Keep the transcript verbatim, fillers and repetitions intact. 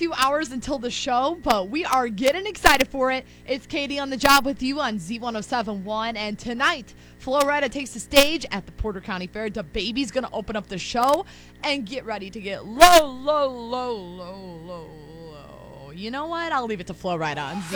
few hours until the show, but we are getting excited for it. It's Katie on the job with you on Z one oh seven point one, and tonight, Flo Rida takes the stage at the Porter County Fair. The Baby's going to open up the show, and get ready to get low, low, low, low, low, low. You know what? I'll leave it to Flo Rida on Z.